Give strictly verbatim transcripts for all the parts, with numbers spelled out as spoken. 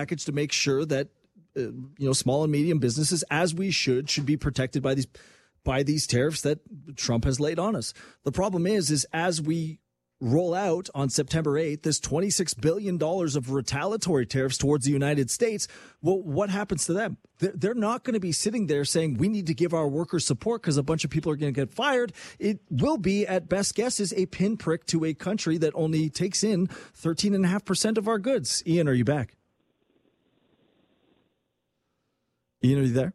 package to make sure that uh, you know small and medium businesses, as we should, should be protected by these by these tariffs that Trump has laid on us. The problem is, is as we roll out on September eighth, this twenty-six billion dollars of retaliatory tariffs towards the United States, well, what happens to them? They're, they're not going to be sitting there saying we need to give our workers support because a bunch of people are going to get fired. It will be, at best guesses, a pinprick to a country that only takes in thirteen point five percent of our goods. Ian, are you back? Ian, are you there?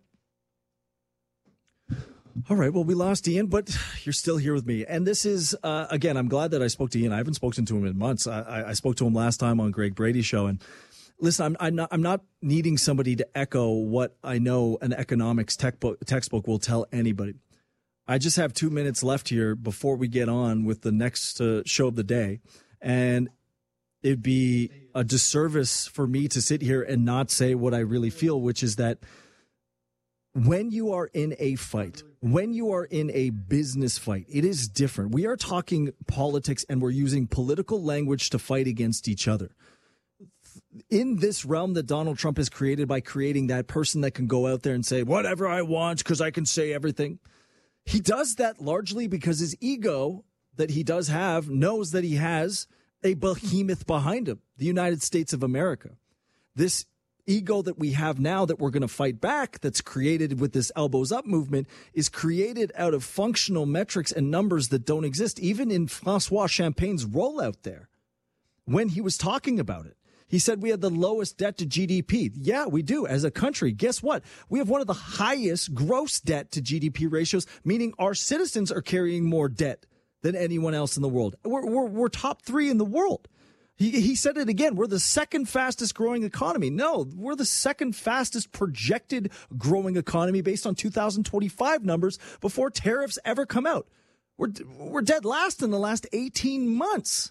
All right. Well, we lost Ian, but you're still here with me. And this is, uh, again, I'm glad that I spoke to Ian. I haven't spoken to him in months. I, I spoke to him last time on Greg Brady's show. And listen, I'm, I'm not, I'm not needing somebody to echo what I know an economics tech book, textbook will tell anybody. I just have two minutes left here before we get on with the next uh, show of the day. And it'd be a disservice for me to sit here and not say what I really feel, which is that when you are in a fight, when you are in a business fight, it is different. We are talking politics and we're using political language to fight against each other. In this realm that Donald Trump has created by creating that person that can go out there and say whatever I want because I can say everything, he does that largely because his ego that he does have knows that he has a behemoth behind him, the United States of America. This ego that we have now that we're going to fight back, that's created with this elbows up movement, is created out of functional metrics and numbers that don't exist. Even in Francois Champagne's rollout there, when he was talking about it, he said we had the lowest debt to G D P. Yeah, we do as a country. Guess what? We have one of the highest gross debt to G D P ratios, meaning our citizens are carrying more debt than anyone else in the world. We're, we're, we're top three in the world. He, he said it again. We're the second fastest growing economy. No, we're the second fastest projected growing economy based on two thousand twenty-five numbers before tariffs ever come out. We're, we're dead last in the last eighteen months.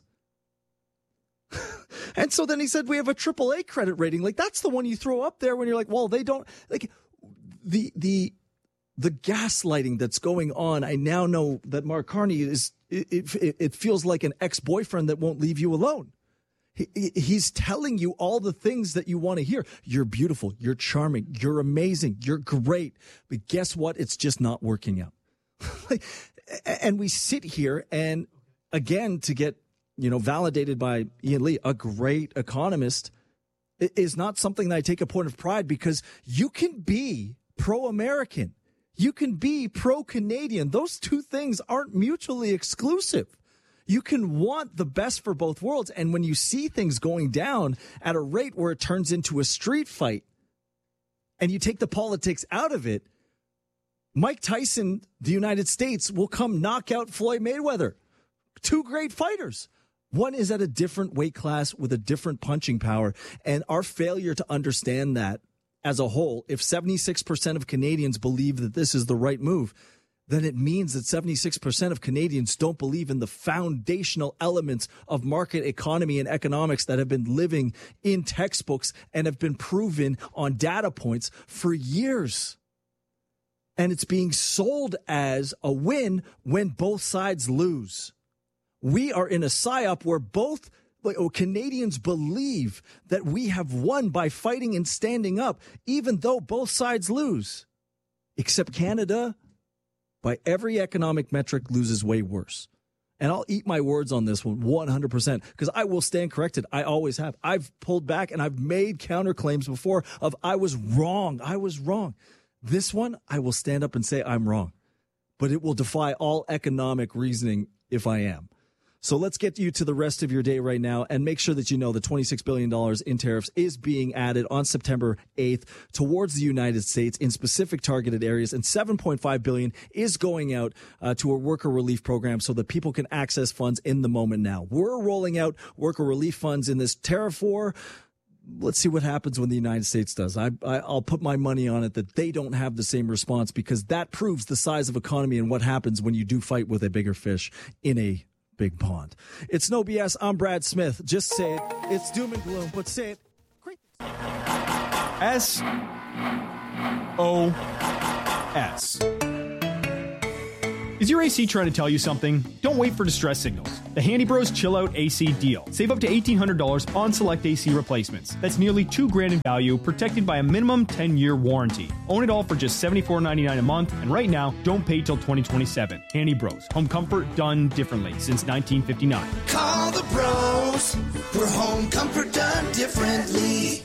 And so then he said we have a triple A credit rating. Like, that's the one you throw up there when you're like, well, they don't, like, the, the, the gaslighting that's going on. I now know that Mark Carney is, it, it, it feels like an ex-boyfriend that won't leave you alone. He, he's telling you all the things that you want to hear. You're beautiful. You're charming. You're amazing. You're great. But guess what? It's just not working out. And we sit here and, again, to get, you know, validated by Ian Lee, a great economist, is not something that I take a point of pride, because you can be pro-American. You can be pro-Canadian. Those two things aren't mutually exclusive. You can want the best for both worlds. And when you see things going down at a rate where it turns into a street fight and you take the politics out of it, Mike Tyson, the United States, will come knock out Floyd Mayweather. Two great fighters. One is at a different weight class with a different punching power. And our failure to understand that as a whole, if seventy-six percent of Canadians believe that this is the right move, then it means that seventy-six percent of Canadians don't believe in the foundational elements of market economy and economics that have been living in textbooks and have been proven on data points for years. And it's being sold as a win when both sides lose. We are in a psyop where both Canadians believe that we have won by fighting and standing up, even though both sides lose, except Canada, by every economic metric, loses way worse. And I'll eat my words on this one one hundred percent, because I will stand corrected. I always have. I've pulled back and I've made counterclaims before of I was wrong. I was wrong. This one, I will stand up and say I'm wrong, but it will defy all economic reasoning if I am. So let's get you to the rest of your day right now and make sure that you know the twenty-six billion dollars in tariffs is being added on September eighth towards the United States in specific targeted areas, and seven point five billion dollars is going out uh, to a worker relief program so that people can access funds in the moment now. We're rolling out worker relief funds in this tariff war. Let's see what happens when the United States does. I, I, I'll put my money on it that they don't have the same response, because that proves the size of economy and what happens when you do fight with a bigger fish in a big pond. It's no B S. I'm Brad Smith. Just say it. It's doom and gloom, but say it. Great. S O S. Is your A C trying to tell you something? Don't wait for distress signals. The Handy Bros Chill Out A C deal. Save up to eighteen hundred dollars on select A C replacements. That's nearly two grand in value, protected by a minimum ten-year warranty. Own it all for just seventy-four ninety-nine a month, and right now, don't pay till twenty twenty-seven. Handy Bros. Home comfort done differently since nineteen fifty-nine. Call the bros for home comfort done differently.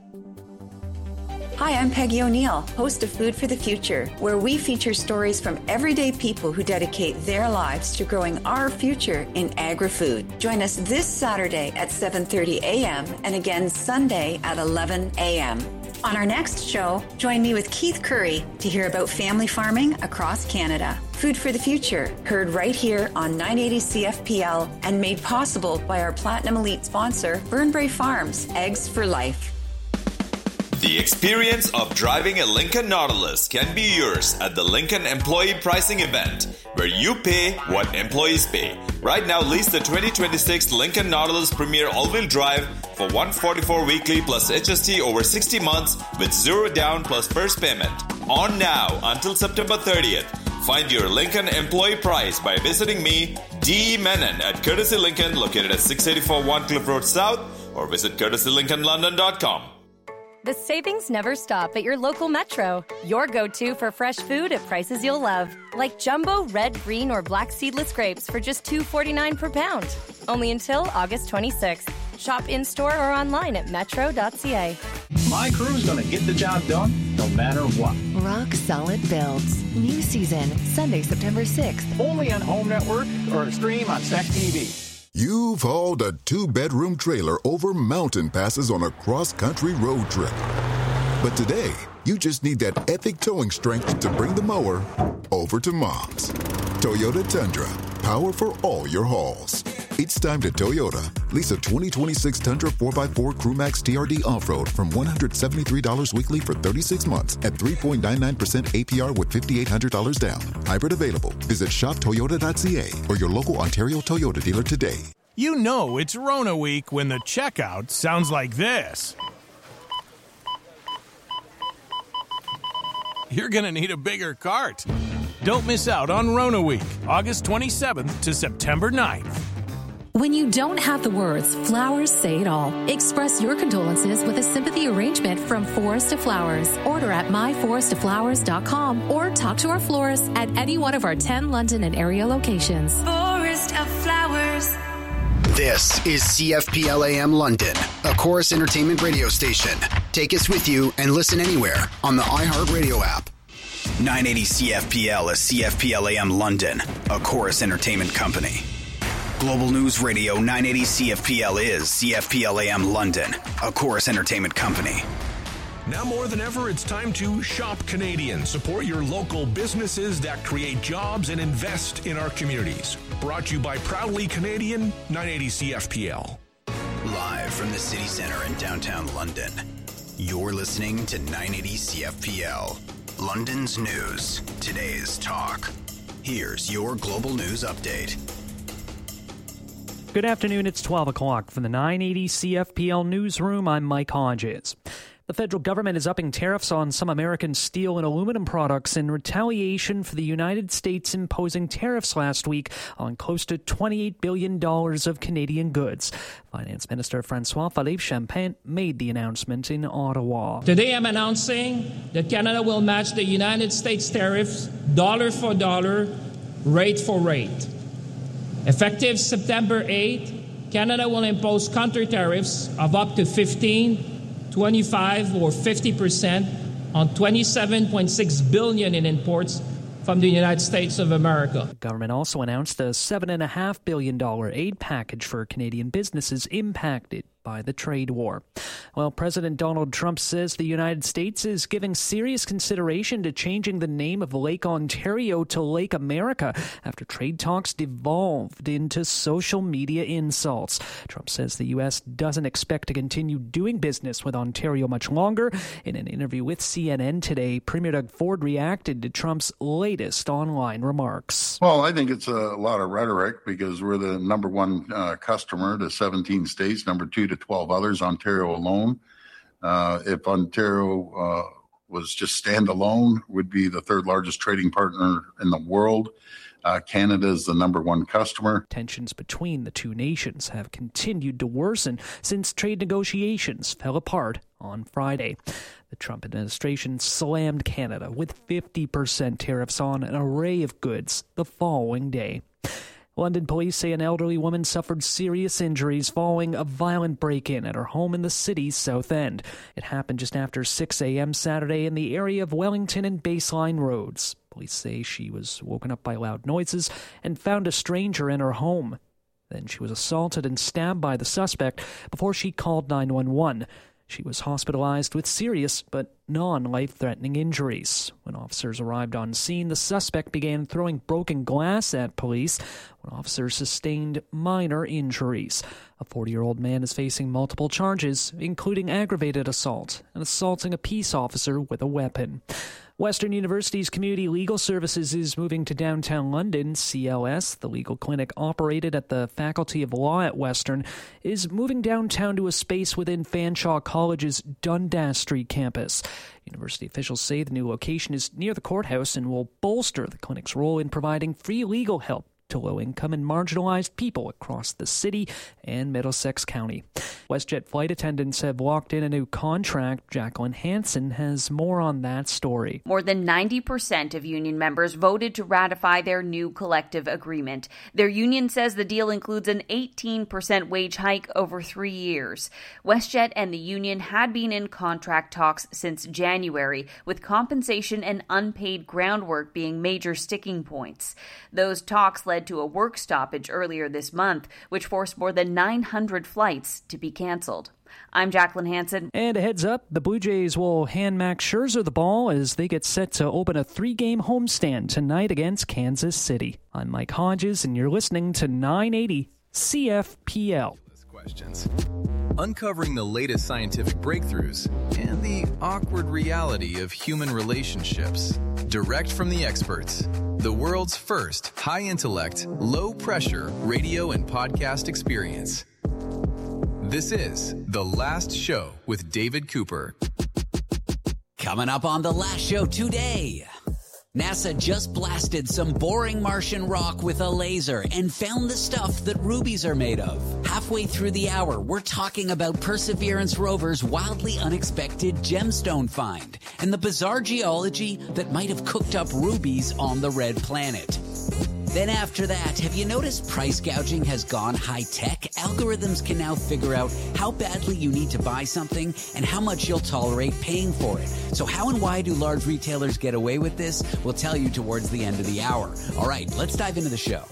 Hi, I'm Peggy O'Neill, host of Food for the Future, where we feature stories from everyday people who dedicate their lives to growing our future in agri-food. Join us this Saturday at seven thirty a.m. and again Sunday at eleven a.m. On our next show, join me with Keith Curry to hear about family farming across Canada. Food for the Future, heard right here on nine eighty C F P L and made possible by our Platinum Elite sponsor, Burnbrae Farms, Eggs for Life. The experience of driving a Lincoln Nautilus can be yours at the Lincoln Employee Pricing Event, where you pay what employees pay. Right now, lease the twenty twenty-six Lincoln Nautilus Premier All-Wheel Drive for one hundred forty-four dollars weekly plus H S T over sixty months with zero down plus first payment. On now until September thirtieth. Find your Lincoln employee price by visiting me, D. Menon, at Courtesy Lincoln, located at six eighty-four One Cliff Road South, or visit courtesy lincoln london dot com. The savings never stop at your local Metro. Your go-to for fresh food at prices you'll love. Like jumbo red, green, or black seedless grapes for just two dollars and forty-nine cents per pound. Only until August twenty-sixth. Shop in-store or online at metro dot c a. My crew's gonna get the job done no matter what. Rock Solid Builds. New season, Sunday, September sixth. Only on Home Network or stream on S E C T V. You've hauled a two-bedroom trailer over mountain passes on a cross-country road trip. But today, you just need that epic towing strength to bring the mower over to Mom's. Toyota Tundra. Power for all your hauls. It's time to Toyota. Lease a twenty twenty-six Tundra four by four Crewmax T R D Off-Road from one hundred seventy-three dollars weekly for thirty-six months at three point nine nine percent A P R with five thousand eight hundred dollars down. Hybrid available. Visit shop toyota dot c a or your local Ontario Toyota dealer today. You know it's Rona week when the checkout sounds like this. You're going to need a bigger cart. Don't miss out on Rona week, August twenty-seventh to September ninth. When you don't have the words, flowers say it all. Express your condolences with a sympathy arrangement from Forest to Flowers. Order at my forest to flowers dot com or talk to our florist at any one of our ten London and area locations. Forest of Flowers. This is C F P L A M London, a Chorus Entertainment radio station. Take us with you and listen anywhere on the iHeartRadio app. nine eighty C F P L is C F P L A M London, a Chorus Entertainment company. Global News Radio nine eighty C F P L is C F P L A M London, a Chorus Entertainment company. Now more than ever, it's time to shop Canadian. Support your local businesses that create jobs and invest in our communities. Brought to you by Proudly Canadian, nine eighty C F P L. Live from the city center in downtown London, you're listening to nine eighty C F P L. London's news, today's talk. Here's your global news update. Good afternoon, it's twelve o'clock from the nine eighty C F P L newsroom. I'm Mike Hodges. The federal government is upping tariffs on some American steel and aluminum products in retaliation for the United States imposing tariffs last week on close to twenty-eight billion dollars of Canadian goods. Finance Minister Francois Philippe Champagne made the announcement in Ottawa. Today I'm announcing that Canada will match the United States tariffs dollar for dollar, rate for rate. Effective September eighth, Canada will impose counter tariffs of up to fifteen, twenty-five, or fifty percent on twenty-seven point six billion dollars in imports from the United States of America. The government also announced a seven point five billion dollars aid package for Canadian businesses impacted by the trade war. Well, President Donald Trump says the United States is giving serious consideration to changing the name of Lake Ontario to Lake America after trade talks devolved into social media insults. Trump says the U S doesn't expect to continue doing business with Ontario much longer. In an interview with C N N today, Premier Doug Ford reacted to Trump's latest online remarks. Well, I think it's a lot of rhetoric because we're the number one uh, customer to seventeen states, number two to twelve others, Ontario alone. Uh, if Ontario uh, was just standalone, would be the third largest trading partner in the world. Uh, Canada is the number one customer. Tensions between the two nations have continued to worsen since trade negotiations fell apart on Friday. The Trump administration slammed Canada with fifty percent tariffs on an array of goods the following day. London police say an elderly woman suffered serious injuries following a violent break-in at her home in the city's South End. It happened just after six a.m. Saturday in the area of Wellington and Baseline Roads. Police say she was woken up by loud noises and found a stranger in her home. Then she was assaulted and stabbed by the suspect before she called nine one one. She was hospitalized with serious but non-life-threatening injuries. When officers arrived on scene, the suspect began throwing broken glass at police when officers sustained minor injuries. A forty-year-old man is facing multiple charges, including aggravated assault and assaulting a peace officer with a weapon. Western University's Community Legal Services is moving to downtown London. C L S, the legal clinic operated at the Faculty of Law at Western, is moving downtown to a space within Fanshawe College's Dundas Street campus. University officials say the new location is near the courthouse and will bolster the clinic's role in providing free legal help to low-income and marginalized people across the city and Middlesex County. WestJet flight attendants have locked in a new contract. Jacqueline Hansen has more on that story. More than ninety percent of union members voted to ratify their new collective agreement. Their union says the deal includes an eighteen percent wage hike over three years. WestJet and the union had been in contract talks since January, with compensation and unpaid groundwork being major sticking points. Those talks led to a work stoppage earlier this month, which forced more than nine hundred flights to be canceled. I'm Jacqueline Hansen. And a heads up, the Blue Jays will hand Max Scherzer the ball as they get set to open a three-game homestand tonight against Kansas City. I'm Mike Hodges, and you're listening to nine eighty C F P L. Questions. Uncovering the latest scientific breakthroughs and the awkward reality of human relationships. Direct from the experts. The world's first high-intellect, low-pressure radio and podcast experience. This is The Last Show with David Cooper. Coming up on The Last Show today, NASA just blasted some boring Martian rock with a laser and found the stuff that rubies are made of. Halfway through the hour, we're talking about Perseverance rover's wildly unexpected gemstone find and the bizarre geology that might have cooked up rubies on the red planet. Then after that, have you noticed price gouging has gone high-tech? Algorithms can now figure out how badly you need to buy something and how much you'll tolerate paying for it. So how and why do large retailers get away with this? We'll tell you towards the end of the hour. All right, let's dive into the show.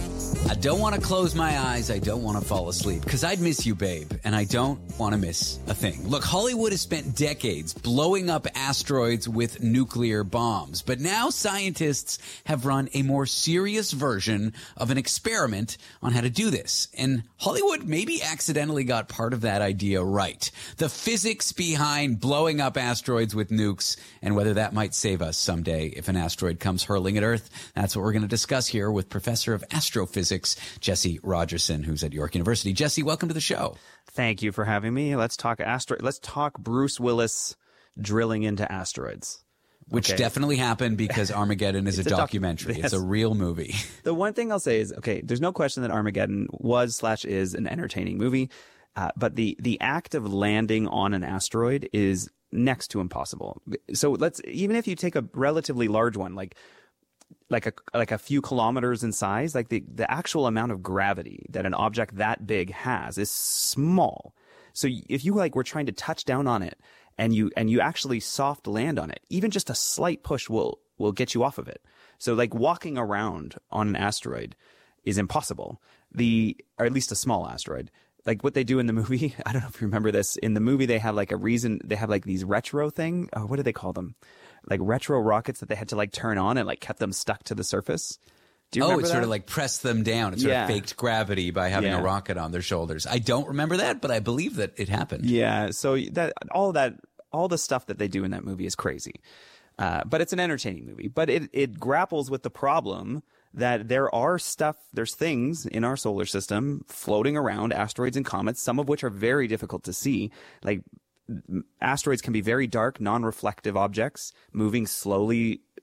I don't want to close my eyes. I don't want to fall asleep because I'd miss you, babe, and I don't want to miss a thing. Look, Hollywood has spent decades blowing up asteroids with nuclear bombs, but now scientists have run a more serious version of an experiment on how to do this. And Hollywood maybe accidentally got part of that idea right. The physics behind blowing up asteroids with nukes and whether that might save us someday if an asteroid comes hurling at Earth. That's what we're going to discuss here with Professor of Astrophysics, Jesse Rogerson, who's at York University. Jesse, welcome to the show. Thank you for having me. Let's talk asteroid. Let's talk Bruce Willis drilling into asteroids. Which okay. definitely happened because Armageddon is a, a documentary. Doc- yes. It's a real movie. The one thing I'll say is, okay, there's no question that Armageddon was slash is an entertaining movie, uh, but the the act of landing on an asteroid is next to impossible. So let's even if you take a relatively large one, like like a like a few kilometers in size, like the the actual amount of gravity that an object that big has is small. So if you like were trying to touch down on it and you and you actually soft land on it, even just a slight push will will get you off of it. So like walking around on an asteroid is impossible. The or at least a small asteroid. Like what they do in the movie, I don't know if you remember this. In the movie, they have like a reason. They have like these retro thing. Oh, what do they call them? Like retro rockets that they had to like turn on and like kept them stuck to the surface. Do you oh, remember it that? sort of like pressed them down. It sort yeah. of faked gravity by having yeah. a rocket on their shoulders. I don't remember that, but I believe that it happened. Yeah. So that all that all the stuff that they do in that movie is crazy. Uh, but it's an entertaining movie. But it it grapples with the problem that there are stuff, there's things in our solar system floating around, asteroids and comets, some of which are very difficult to see. Like asteroids can be very dark, non-reflective objects moving slowly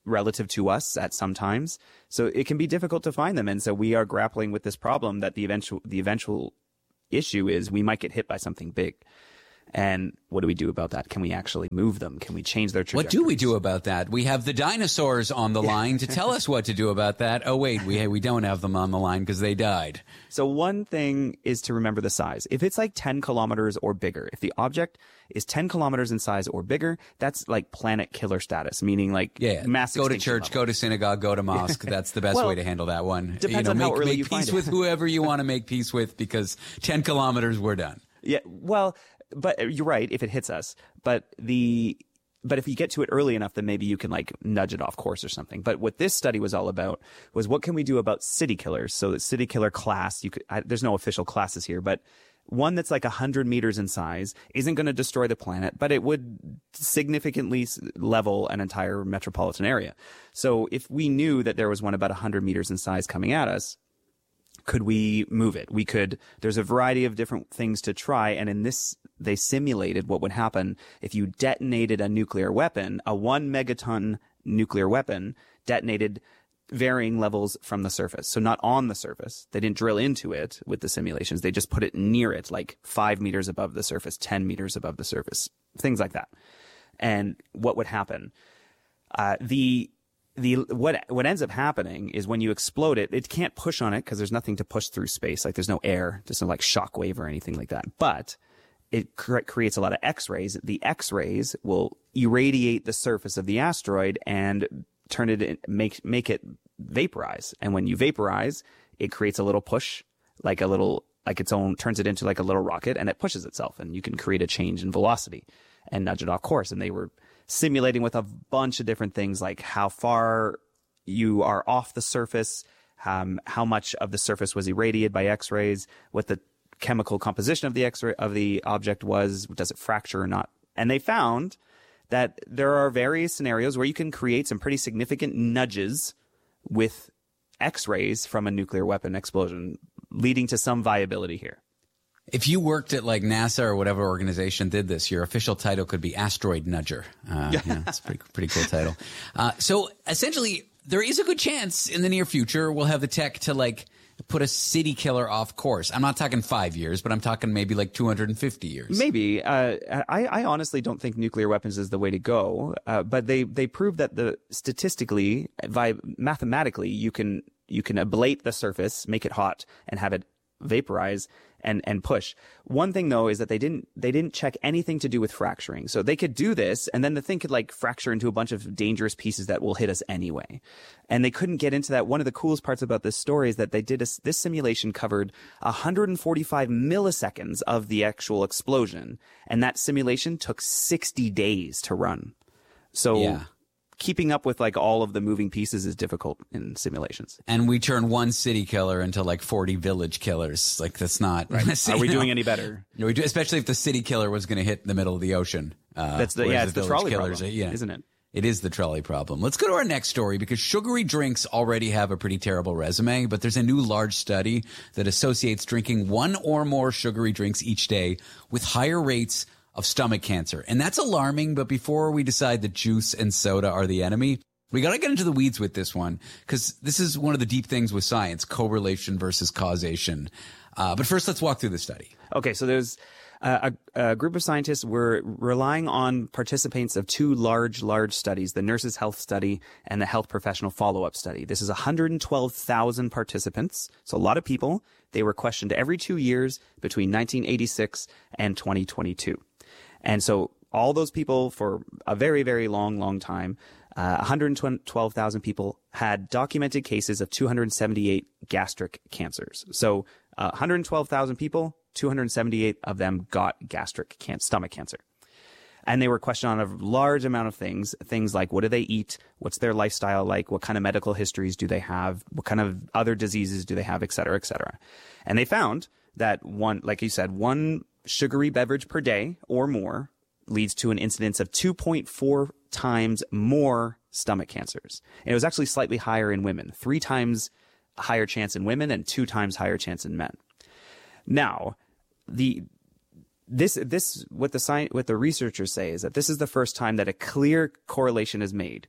relative to us at some times. So it can be difficult to find them. And so we are grappling with this problem that the eventual, the eventual issue is we might get hit by something big. And what do we do about that? Can we actually move them? Can we change their trajectory? What do we do about that? We have the dinosaurs on the line to tell us what to do about that. Oh, wait, we we don't have them on the line because they died. So one thing is to remember the size. If it's like ten kilometers or bigger, if the object is ten kilometers in size or bigger, that's like planet killer status, meaning like yeah, mass go to church, level. Go to synagogue, go to mosque. That's the best well, way to handle that one. Depends you know, on make, how early make you peace find with it. whoever you want to make peace with because ten kilometers, we're done. Yeah, well, but you're right if it hits us. But the but if you get to it early enough, then maybe you can like nudge it off course or something. But what this study was all about was what can we do about city killers? So the city killer class, you could I, there's no official classes here, but one that's like one hundred meters in size isn't going to destroy the planet, but it would significantly level an entire metropolitan area. So if we knew that there was one about one hundred meters in size coming at us, could we move it? We could, there's a variety of different things to try. And in this, they simulated what would happen if you detonated a nuclear weapon, a one megaton nuclear weapon detonated varying levels from the surface. So not on the surface. They didn't drill into it with the simulations. They just put it near it, like five meters above the surface, ten meters above the surface, things like that. And what would happen? Uh, the, The what what ends up happening is when you explode it, it can't push on it because there's nothing to push through space. Like there's no air, there's no like shock wave or anything like that. But it cre- creates a lot of X-rays. The X-rays will irradiate the surface of the asteroid and turn it in, make make it vaporize. And when you vaporize, it creates a little push, like a little like its own turns it into like a little rocket, and it pushes itself, and you can create a change in velocity and nudge it off course. And they were simulating with a bunch of different things like how far you are off the surface, um, how much of the surface was irradiated by X-rays, what the chemical composition of the X-ray of the object was, does it fracture or not? And they found that there are various scenarios where you can create some pretty significant nudges with X-rays from a nuclear weapon explosion, leading to some viability here. If you worked at like NASA or whatever organization did this, your official title could be Asteroid Nudger. Uh, yeah, that's a pretty, pretty cool title. Uh, so essentially, there is a good chance in the near future we'll have the tech to like put a city killer off course. I'm not talking five years, but I'm talking maybe like two hundred fifty years. Maybe. Uh, I, I honestly don't think nuclear weapons is the way to go. Uh, but they, they prove that the statistically, by mathematically, you can you can ablate the surface, make it hot, and have it vaporize and and push. One thing though is that they didn't they didn't check anything to do with fracturing. So they could do this and then the thing could like fracture into a bunch of dangerous pieces that will hit us anyway. And they couldn't get into that. One of the coolest parts about this story is that they did a, this simulation covered one hundred forty-five milliseconds of the actual explosion, and that simulation took sixty days to run. So yeah. Keeping up with like all of the moving pieces is difficult in simulations. And we turn one city killer into like forty village killers. Like that's not. Right. Are we know? doing any better? No, we do, especially if the city killer was going to hit in the middle of the ocean. Uh, that's the yeah, it's the, the trolley killers, problem, yeah. isn't it? It is the trolley problem. Let's go to our next story because sugary drinks already have a pretty terrible resume, but there's a new large study that associates drinking one or more sugary drinks each day with higher rates of stomach cancer. And that's alarming, but before we decide that juice and soda are the enemy, we got to get into the weeds with this one because this is one of the deep things with science, correlation versus causation. Uh, but first, let's walk through the study. Okay, so there's uh, a, a group of scientists were relying on participants of two large, large studies, the Nurses' Health Study and the Health Professional Follow-Up Study. This is one hundred twelve thousand participants, so a lot of people. They were questioned every two years between nineteen eighty-six and twenty twenty-two. And so all those people for a very, very long, long time, uh, one hundred twelve thousand people had documented cases of two hundred seventy-eight gastric cancers. So uh, one hundred twelve thousand people, two hundred seventy-eight of them got gastric can- stomach cancer. And they were questioned on a large amount of things, things like what do they eat? What's their lifestyle like? What kind of medical histories do they have? What kind of other diseases do they have, et cetera, et cetera. And they found that one, like you said, one sugary beverage per day or more leads to an incidence of two point four times more stomach cancers. And it was actually slightly higher in women, three times higher chance in women and two times higher chance in men. Now, the this this what the science what the researchers say is that this is the first time that a clear correlation is made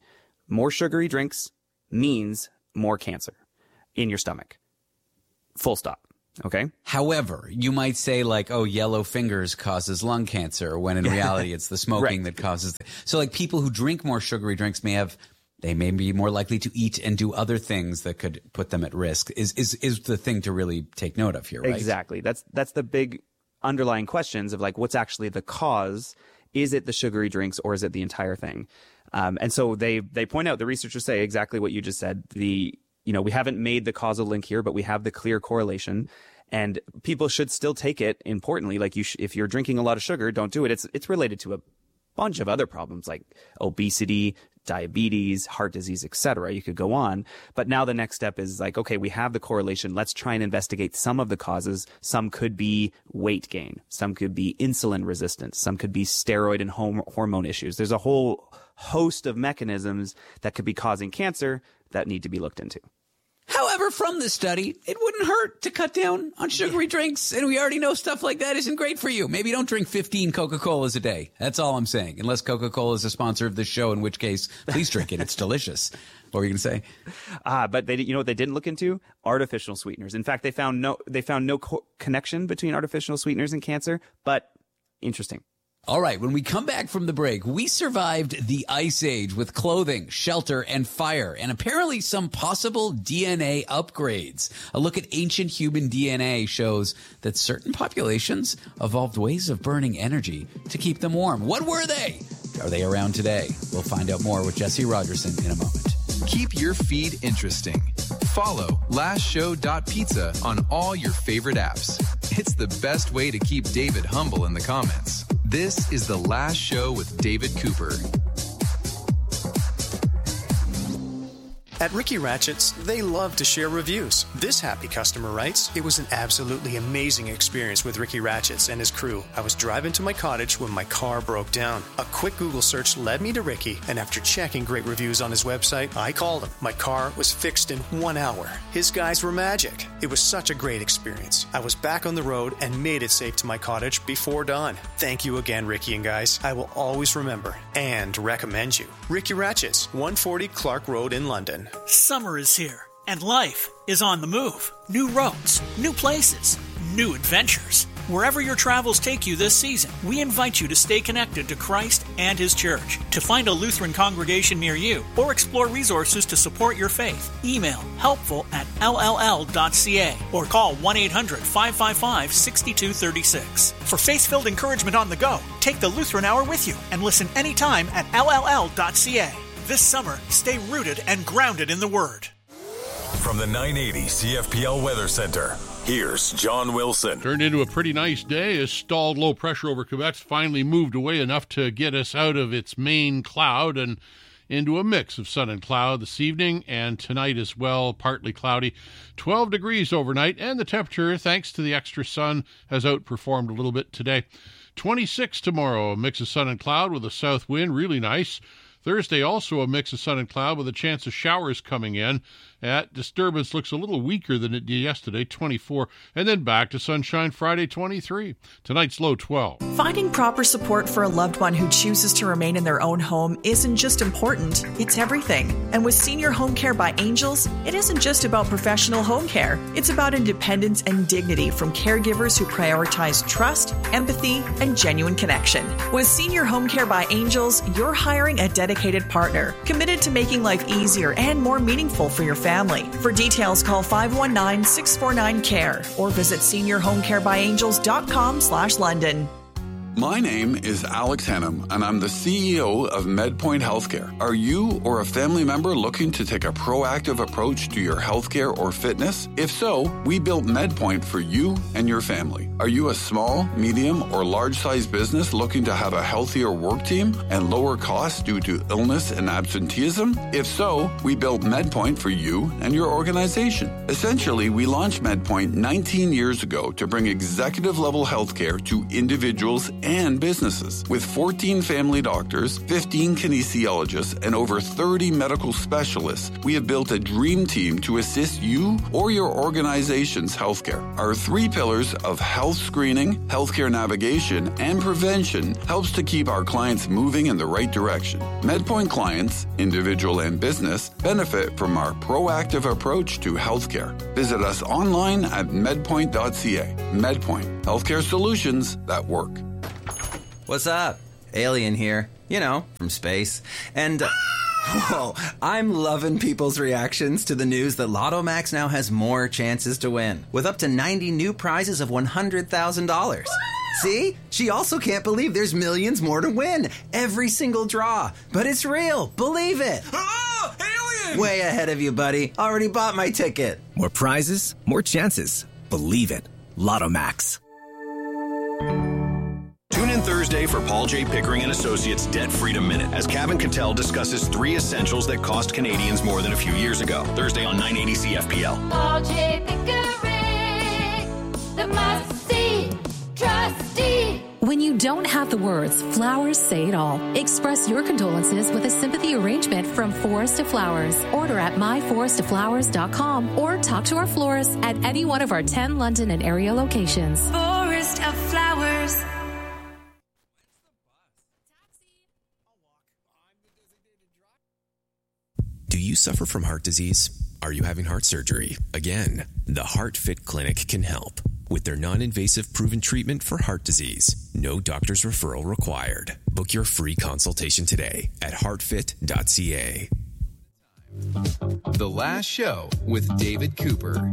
more sugary drinks means more cancer in your stomach. Full stop. Okay. However, you might say like, oh, yellow fingers causes lung cancer, when in reality it's the smoking Right. that causes. The, so like people who drink more sugary drinks may have, they may be more likely to eat and do other things that could put them at risk. Is is is the thing to really take note of here, right? Exactly. That's that's the big underlying questions of like, what's actually the cause? Is it the sugary drinks or is it the entire thing? Um, and so they they point out, the researchers say exactly what you just said. The You know, we haven't made the causal link here, but we have the clear correlation, and people should still take it. Importantly, like you, sh- if you're drinking a lot of sugar, don't do it. It's it's related to a bunch of other problems like obesity, diabetes, heart disease, et cetera. You could go on, but now the next step is like, okay, we have the correlation. Let's try and investigate some of the causes. Some could be weight gain, some could be insulin resistance, some could be steroid and hom- hormone issues. There's a whole host of mechanisms that could be causing cancer that need to be looked into. However, from this study, it wouldn't hurt to cut down on sugary drinks, and we already know stuff like that isn't great for you. Maybe don't drink fifteen Coca-Colas a day. That's all I'm saying. Unless Coca-Cola is a sponsor of this show, in which case, please drink it. It's delicious. What were you going to say? Ah, but they, you know what they didn't look into? Artificial sweeteners. In fact, they found no, they found no co- connection between artificial sweeteners and cancer, but interesting. All right, when we come back from the break, we survived the Ice Age with clothing, shelter, and fire, and apparently some possible D N A upgrades. A look at ancient human D N A shows that certain populations evolved ways of burning energy to keep them warm. What were they? Are they around today? We'll find out more with Jesse Rogerson in a moment. Keep your feed interesting. Follow last show dot pizza on all your favorite apps. It's the best way to keep David humble in the comments. This is The Last Show with David Cooper. At Ricky Ratchets, they love to share reviews. This happy customer writes, "It was an absolutely amazing experience with Ricky Ratchets and his crew. I was driving to my cottage when my car broke down. A quick Google search led me to Ricky, and after checking great reviews on his website, I called him. My car was fixed in one hour. His guys were magic. It was such a great experience. I was back on the road and made it safe to my cottage before dawn. Thank you again, Ricky and guys. I will always remember and recommend you. Ricky Ratchets, one forty Clark Road in London." Summer is here, and life is on the move. New roads, new places, new adventures. Wherever your travels take you this season, we invite you to stay connected to Christ and His Church. To find a Lutheran congregation near you or explore resources to support your faith, email helpful at l l l dot c a or call one eight hundred five five five six two three six. For faith-filled encouragement on the go, take the Lutheran Hour with you and listen anytime at l l l dot c a. This summer, stay rooted and grounded in the Word. From the nine eighty C F P L Weather Center, here's John Wilson. Turned into a pretty nice day as stalled low pressure over Quebec's finally moved away enough to get us out of its main cloud and into a mix of sun and cloud this evening and tonight as well, partly cloudy. twelve degrees overnight, and the temperature, thanks to the extra sun, has outperformed a little bit today. twenty-six tomorrow, a mix of sun and cloud with a south wind, really nice. Thursday, also a mix of sun and cloud with a chance of showers coming in. That disturbance looks a little weaker than it did yesterday, twenty-four. And then back to sunshine Friday, twenty-three. Tonight's low, twelve. Finding proper support for a loved one who chooses to remain in their own home isn't just important, it's everything. And with Senior Home Care by Angels, it isn't just about professional home care. It's about independence and dignity from caregivers who prioritize trust, empathy, and genuine connection. With Senior Home Care by Angels, you're hiring a dedicated partner, committed to making life easier and more meaningful for your family. For details, call five one nine, six four nine, C A R E or visit senior home care by angels dot com slash London. My name is Alex Hennum, and I'm the C E O of MedPoint Healthcare. Are you or a family member looking to take a proactive approach to your healthcare or fitness? If so, we built MedPoint for you and your family. Are you a small, medium, or large-sized business looking to have a healthier work team and lower costs due to illness and absenteeism? If so, we built MedPoint for you and your organization. Essentially, we launched MedPoint nineteen years ago to bring executive-level healthcare to individuals and businesses. With fourteen family doctors, fifteen kinesiologists, and over thirty medical specialists, we have built a dream team to assist you or your organization's healthcare. Our three pillars of health screening, healthcare navigation, and prevention helps to keep our clients moving in the right direction. MedPoint clients, individual and business, benefit from our proactive approach to healthcare. Visit us online at medpoint dot c a. MedPoint, healthcare solutions that work. What's up? Alien here, you know, from space. And, uh, whoa, I'm loving people's reactions to the news that Lotto Max now has more chances to win, with up to ninety new prizes of one hundred thousand dollars. See? She also can't believe there's millions more to win. Every single draw. But it's real. Believe it. Oh, alien! Way ahead of you, buddy. Already bought my ticket. More prizes, more chances. Believe it. Lotto Max. Tune in Thursday for Paul J. Pickering and Associates Debt Freedom Minute as Kevin Cattell discusses three essentials that cost Canadians more than a few years ago. Thursday on nine eighty C F P L. Paul J. Pickering, the must-see trustee. When you don't have the words, flowers say it all. Express your condolences with a sympathy arrangement from Forest to Flowers. Order at my forest to flowers dot com or talk to our florist at any one of our ten London and area locations. Forest of Flowers. Do you suffer from heart disease? Are you having heart surgery? Again, the HeartFit Clinic can help. With their non-invasive proven treatment for heart disease, no doctor's referral required. Book your free consultation today at heart fit dot c a. The Last Show with David Cooper.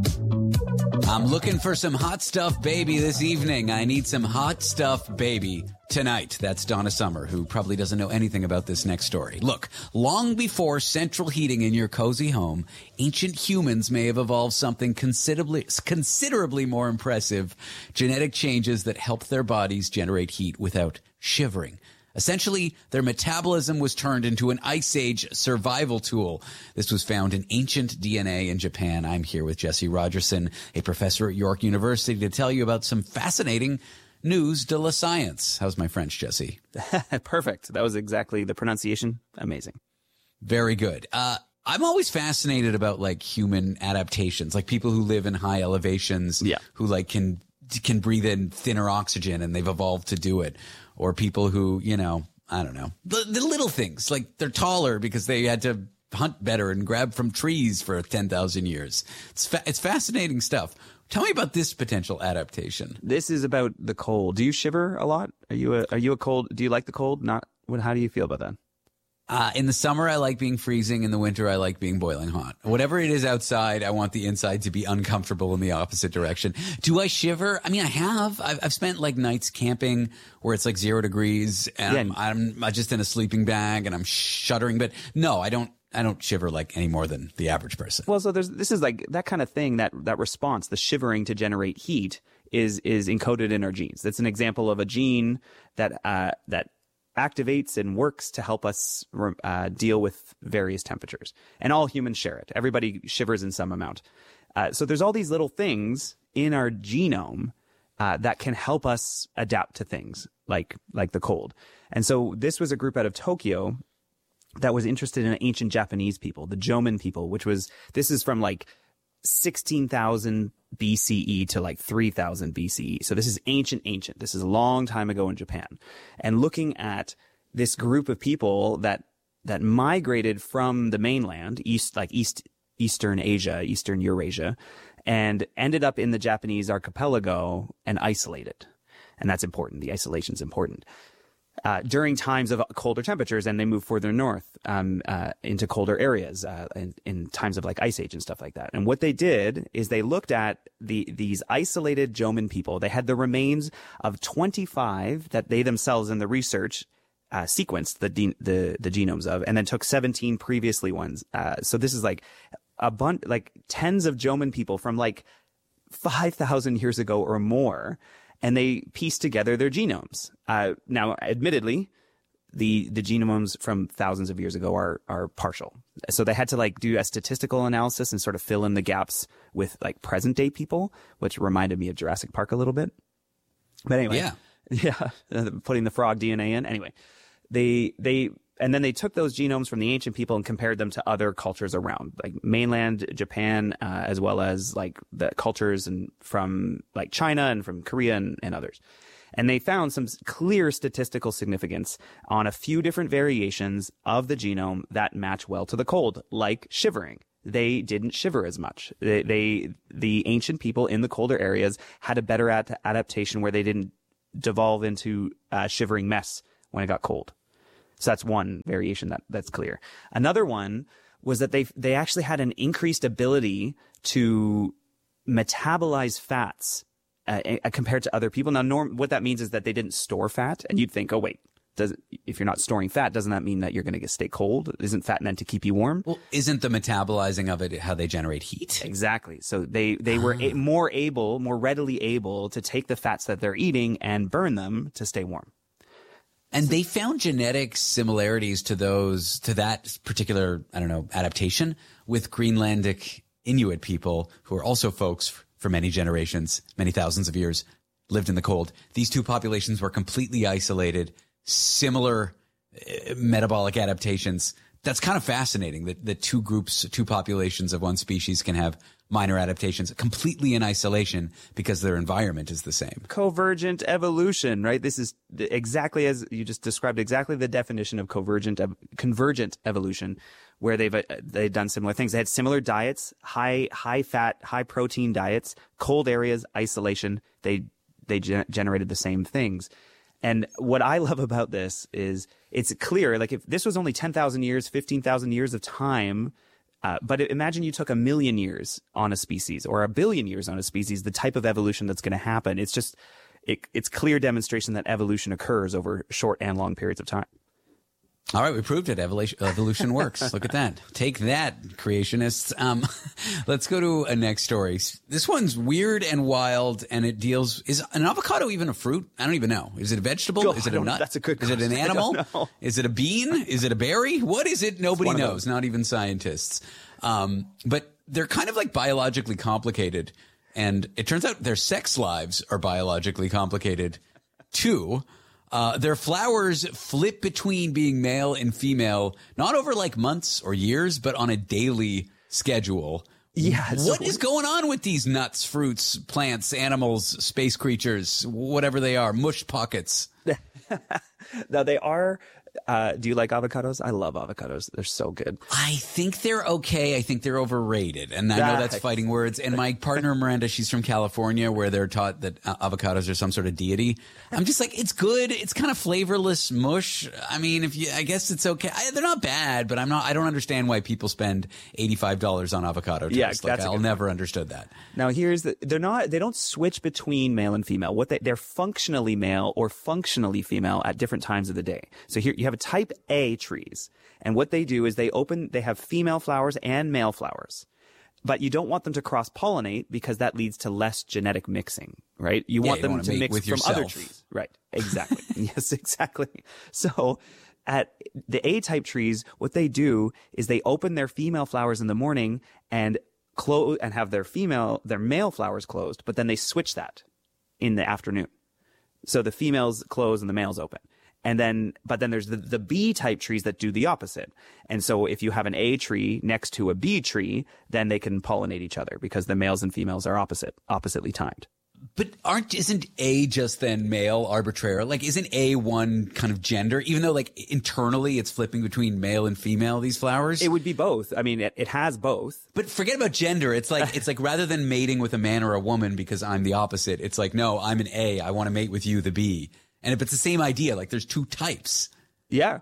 I'm looking for some hot stuff baby this evening. I need some hot stuff baby tonight. That's Donna Summer, who probably doesn't know anything about this next story. Look, long before central heating in your cozy home, ancient humans may have evolved something considerably, considerably more impressive, genetic changes that helped their bodies generate heat without shivering. Essentially, their metabolism was turned into an Ice Age survival tool. This was found in ancient D N A in Japan. I'm here with Jesse Rogerson, a professor at York University, to tell you about some fascinating news de la science. How's my French, Jesse? Perfect. That was exactly the pronunciation. Amazing. Very good. Uh, I'm always fascinated about like human adaptations, like people who live in high elevations, yeah. who like can can breathe in thinner oxygen and they've evolved to do it. Or people who, you know, I don't know, the, the little things, like they're taller because they had to hunt better and grab from trees for ten thousand years. It's fa- it's fascinating stuff. Tell me about this potential adaptation. This is about the cold. Do you shiver a lot? Are you a, are you a cold? Do you like the cold? Not. What? How do you feel about that? Uh, in the summer, I like being freezing. In the winter, I like being boiling hot. Whatever it is outside, I want the inside to be uncomfortable in the opposite direction. Do I shiver? I mean, I have. I've, I've spent like nights camping where it's like zero degrees and yeah. I'm, I'm just in a sleeping bag and I'm shuddering. But no, I don't. I don't shiver like any more than the average person. Well, so there's this is like that kind of thing, that that response, the shivering to generate heat is is encoded in our genes. That's an example of a gene that uh, that. activates and works to help us uh, deal with various temperatures. And all humans share it. Everybody shivers in some amount. Uh, so there's all these little things in our genome uh, that can help us adapt to things like like the cold. And so this was a group out of Tokyo that was interested in ancient Japanese people, the Jomon people, which was, this is from like sixteen thousand B C E to like three thousand B C E. So this is ancient, ancient. This is a long time ago in Japan. And looking at this group of people that that migrated from the mainland, east, like east, Eastern Asia, Eastern Eurasia, and ended up in the Japanese archipelago and isolated. And that's important. The isolation is important. Uh, during times of colder temperatures, and they move further north um, uh, into colder areas uh, in, in times of like Ice Age and stuff like that. And what they did is they looked at the these isolated Jomon people. They had the remains of twenty-five that they themselves in the research uh, sequenced the, de- the the genomes of, and then took seventeen previously ones. Uh, so this is like a bunch, like tens of Jomon people from like five thousand years ago or more. And they pieced together their genomes. Uh, now, admittedly, the the genomes from thousands of years ago are are partial. So they had to like do a statistical analysis and sort of fill in the gaps with like present day people, which reminded me of Jurassic Park a little bit. But anyway, yeah. Yeah, putting the frog D N A in. Anyway, they they and then they took those genomes from the ancient people and compared them to other cultures around, like mainland Japan, uh, as well as like the cultures and from like China and from Korea and, and others. And they found some clear statistical significance on a few different variations of the genome that match well to the cold, like shivering. They didn't shiver as much. They, they the ancient people in the colder areas had a better ad- adaptation where they didn't devolve into a shivering mess when it got cold. So that's one variation that, that's clear. Another one was that they they actually had an increased ability to metabolize fats uh, compared to other people. Now, norm, what that means is that they didn't store fat, and you'd think, oh wait. Does, if you're not storing fat, doesn't that mean that you're going to stay cold? Isn't fat meant to keep you warm? Well, isn't the metabolizing of it how they generate heat? Exactly. So they, they were a, more able, more readily able to take the fats that they're eating and burn them to stay warm. And they found genetic similarities to those, to that particular, I don't know, adaptation with Greenlandic Inuit people who are also folks for many generations, many thousands of years, lived in the cold. These two populations were completely isolated. Similar uh, metabolic adaptations. That's kind of fascinating that the two groups, two populations of one species can have minor adaptations completely in isolation because their environment is the same. Convergent evolution, right? This is exactly as you just described, exactly the definition of convergent, ev- convergent evolution, where they've uh, they've done similar things. They had similar diets, high high fat, high protein diets, cold areas, isolation. They they ge- generated the same things. And what I love about this is it's clear, like if this was only ten thousand years, fifteen thousand years of time, uh, but imagine you took a million years on a species or a billion years on a species, the type of evolution that's going to happen. It's just, it, it's clear demonstration that evolution occurs over short and long periods of time. All right, we proved it. Evolution, evolution works. Look at that. Take that, creationists. Um, let's go to a next story. This one's weird and wild, and it deals. Is an avocado even a fruit? I don't even know. Is it a vegetable? God, is it a nut? That's a good Is it an question. animal? Is it a bean? Is it a berry? What is it? Nobody knows. Not even scientists. Um, but they're kind of like biologically complicated, and it turns out their sex lives are biologically complicated too. Uh, their flowers flip between being male and female, not over like months or years, but on a daily schedule. Yeah. What so- is going on with these nuts, fruits, plants, animals, space creatures, whatever they are, mush pockets? Now they are. Uh, do you like avocados? I love avocados. They're so good. I think they're okay. I think they're overrated. And I know that's fighting words. And my partner, Miranda, she's from California, where they're taught that uh, avocados are some sort of deity. I'm just like, it's good. It's kind of flavorless mush. I mean, if you, I guess it's okay. I, they're not bad, but I'm not, I don't understand why people spend eighty-five dollars on avocado toast. Yeah, like, that's a I'll good never point. understood that. Now here's the, they're not, they don't switch between male and female. What they, they're functionally male or functionally female at different times of the day. So here you have a type A trees. And what they do is they open, they have female flowers and male flowers. But you don't want them to cross pollinate because that leads to less genetic mixing, right? You Yeah, want you them wanna to mate mix with from yourself. other trees. Right. Exactly. Yes, exactly. So at the A-type trees, what they do is they open their female flowers in the morning and close and have their female, their male flowers closed, but then they switch that in the afternoon. So the females close and the males open. And then, but then there's the, the B type trees that do the opposite. And so if you have an A tree next to a B tree, then they can pollinate each other because the males and females are opposite, oppositely timed. But aren't, isn't A just then male arbitrary? Like, isn't A one kind of gender, even though like internally it's flipping between male and female, these flowers? It would be both. I mean, it, it has both. But forget about gender. It's like, it's like rather than mating with a man or a woman because I'm the opposite, it's like, no, I'm an A. I want to mate with you, the B. And if it's the same idea, like there's two types. Yeah.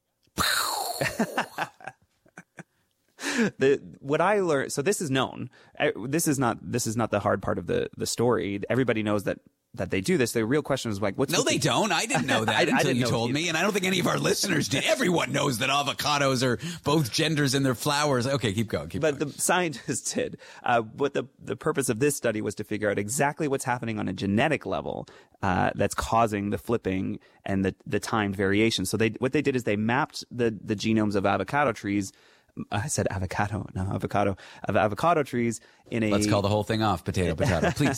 The what I learned, so this is known. I, this is not this is not the hard part of the the story. Everybody knows that that they do this. The real question is like, what's no, the, they don't. I didn't know that I, until I didn't you know told me, and I don't think any of our listeners did. Everyone knows that avocados are both genders in their flowers. Okay, keep going. Keep but going. the scientists did. Uh, but the the purpose of this study was to figure out exactly what's happening on a genetic level uh, that's causing the flipping and the the timed variation. So they what they did is they mapped the the genomes of avocado trees. I said avocado, no avocado of avocado trees in a. Let's call the whole thing off. Potato, potato, please.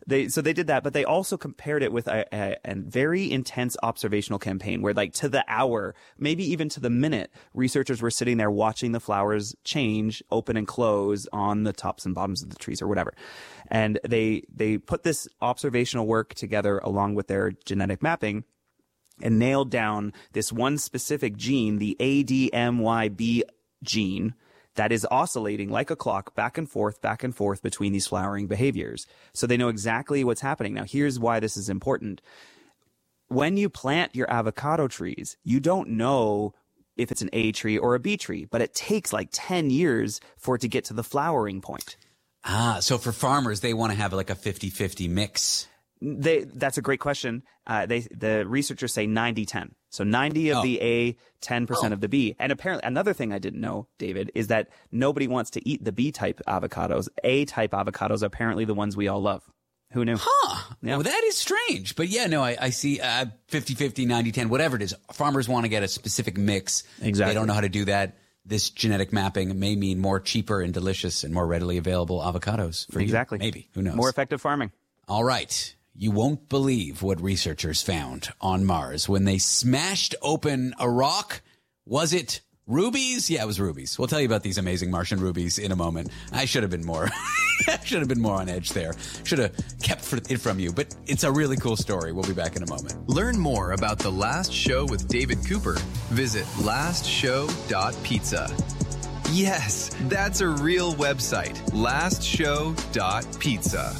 They so they did that, but they also compared it with a, a, a very intense observational campaign where, like, to the hour, maybe even to the minute, researchers were sitting there watching the flowers change, open and close on the tops and bottoms of the trees or whatever. And they they put this observational work together along with their genetic mapping and nailed down this one specific gene, the A D M Y B gene, that is oscillating like a clock back and forth, back and forth between these flowering behaviors. So they know exactly what's happening. Now, here's why this is important. When you plant your avocado trees, you don't know if it's an A tree or a B tree, but it takes like ten years for it to get to the flowering point. Ah, so for farmers, they want to have like a fifty-fifty mix. They, that's a great question. Uh, they, the researchers say ninety ten. So ninety of oh. the A, ten percent oh. of the B. And apparently another thing I didn't know, David, is that nobody wants to eat the B-type avocados. A-type avocados are apparently the ones we all love. Who knew? Huh. Yeah. Well, that is strange. But yeah, no, I, I see uh, fifty-fifty, ninety ten, whatever it is. Farmers want to get a specific mix. Exactly. They don't know how to do that. This genetic mapping may mean more cheaper and delicious and more readily available avocados for exactly. you. Maybe. Who knows? More effective farming. All right. You won't believe what researchers found on Mars when they smashed open a rock. Was it rubies? Yeah, it was rubies. We'll tell you about these amazing Martian rubies in a moment. I should have been more, I should have been more on edge there. Should have kept it from you, but it's a really cool story. We'll be back in a moment. Learn more about The Last Show with David Cooper. Visit last show dot pizza. Yes, that's a real website. last show dot pizza.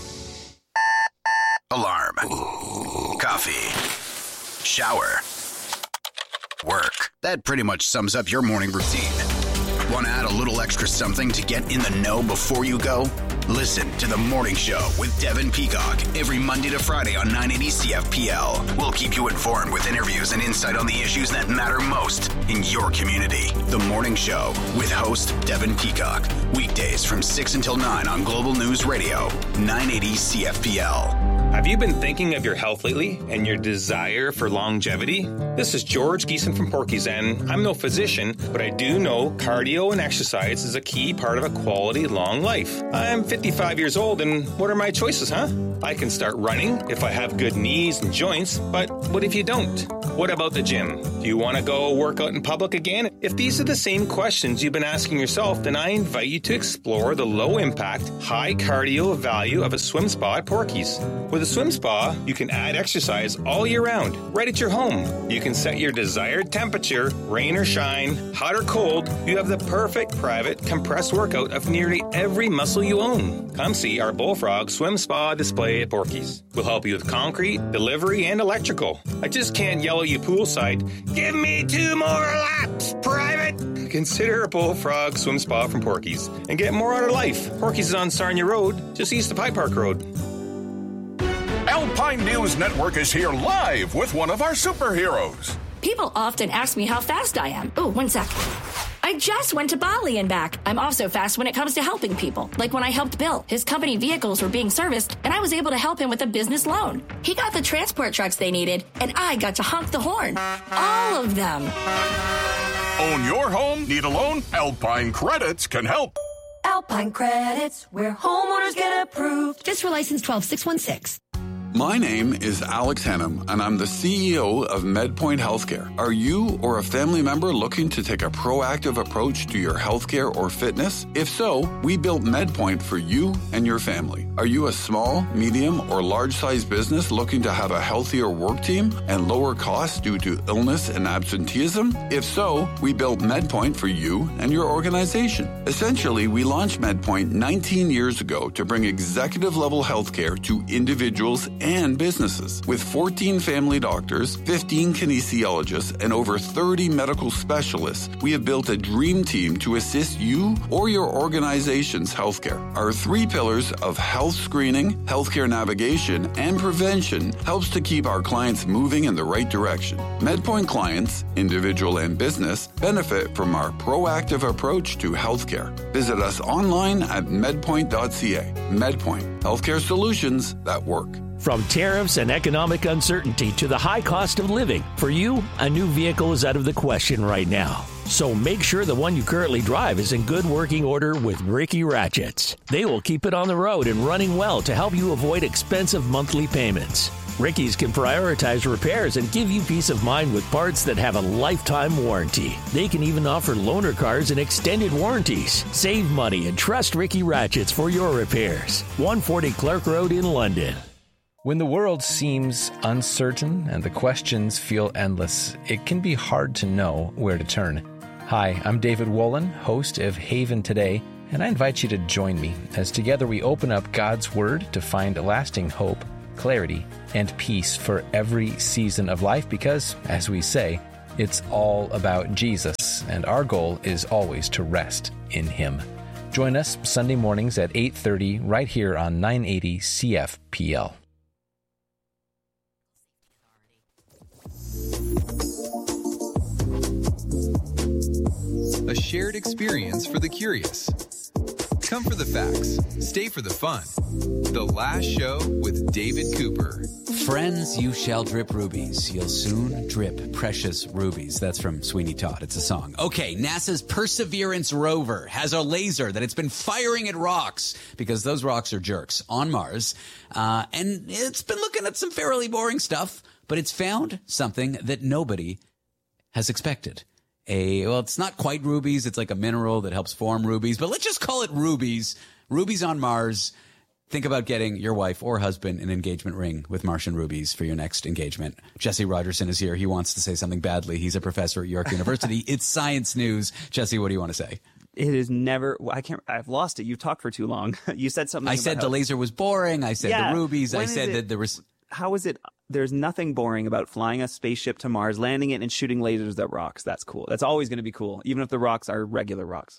Alarm. Coffee. Shower. Work. That pretty much sums up your morning routine. Want to add a little extra something to get in the know before you go? Listen to The Morning Show with Devin Peacock every Monday to Friday on nine eighty C F P L. We'll keep you informed with interviews and insight on the issues that matter most in your community. The Morning Show with host Devin Peacock. Weekdays from six until nine on Global News Radio, nine eighty C F P L. Have you been thinking of your health lately and your desire for longevity? This is George Geeson from Porky's, and I'm no physician, but I do know cardio and exercise is a key part of a quality long life. I'm fifty-five years old, and what are my choices, huh? I can start running if I have good knees and joints, but what if you don't? What about the gym? Do you want to go work out in public again? If these are the same questions you've been asking yourself, then I invite you to explore the low-impact, high-cardio value of a swim spa at Porky's. With a swim spa, you can add exercise all year round, right at your home. You can set your desired temperature, rain or shine, hot or cold. You have the perfect private compressed workout of nearly every muscle you own. Come see our Bullfrog Swim Spa display at Porky's. We'll help you with concrete, delivery, and electrical. I just can't yell at you poolside, give me two more laps, private! Consider a Bullfrog Swim Spa from Porky's and get more out of life. Porky's is on Sarnia Road, just east of High Park Road. Alpine News Network is here live with one of our superheroes. People often ask me how fast I am. Oh, one sec. I just went to Bali and back. I'm also fast when it comes to helping people. Like when I helped Bill. His company vehicles were being serviced, and I was able to help him with a business loan. He got the transport trucks they needed, and I got to honk the horn. All of them. Own your home? Need a loan? Alpine Credits can help. Alpine Credits, where homeowners get approved. Fiscal license twelve six one six. My name is Alex Hennum, and I'm the C E O of MedPoint Healthcare. Are you or a family member looking to take a proactive approach to your healthcare or fitness? If so, we built MedPoint for you and your family. Are you a small, medium, or large-sized business looking to have a healthier work team and lower costs due to illness and absenteeism? If so, we built MedPoint for you and your organization. Essentially, we launched MedPoint nineteen years ago to bring executive-level healthcare to individuals and businesses. With fourteen family doctors, fifteen kinesiologists, and over thirty medical specialists, we have built a dream team to assist you or your organization's healthcare. Our three pillars of health screening, healthcare navigation, and prevention helps to keep our clients moving in the right direction. MedPoint clients, individual and business, benefit from our proactive approach to healthcare. Visit us online at medpoint dot c a. MedPoint, healthcare solutions that work. From tariffs and economic uncertainty to the high cost of living, for you, a new vehicle is out of the question right now. So make sure the one you currently drive is in good working order with Ricky Ratchets. They will keep it on the road and running well to help you avoid expensive monthly payments. Ricky's can prioritize repairs and give you peace of mind with parts that have a lifetime warranty. They can even offer loaner cars and extended warranties. Save money and trust Ricky Ratchets for your repairs. one forty Clark Road in London. When the world seems uncertain and the questions feel endless, it can be hard to know where to turn. Hi, I'm David Wolin, host of Haven Today, and I invite you to join me as together we open up God's Word to find lasting hope, clarity, and peace for every season of life because, as we say, it's all about Jesus, and our goal is always to rest in Him. Join us Sunday mornings at eight thirty right here on nine eighty C F P L. A shared experience for the curious. Come for the facts, stay for the fun. The Last Show with David Cooper. Friends, you shall drip rubies. You'll soon drip precious rubies. That's from Sweeney Todd. It's a song. Okay, NASA's Perseverance rover has a laser that it's been firing at rocks because those rocks are jerks on Mars. Uh, and it's been looking at some fairly boring stuff, but it's found something that nobody has expected. A, well, it's not quite rubies. It's like a mineral that helps form rubies, but let's just call it rubies. Rubies on Mars. Think about getting your wife or husband an engagement ring with Martian rubies for your next engagement. Jesse Rogerson is here. He wants to say something badly. He's a professor at York University. It's science news. Jesse, what do you want to say? It is never, I can't, I've lost it. You've talked for too long. You said something. I said the how, laser was boring. I said yeah, the rubies. I said it, that there was. How is it? There's nothing boring about flying a spaceship to Mars, landing it, and shooting lasers at rocks. That's cool. That's always going to be cool, even if the rocks are regular rocks.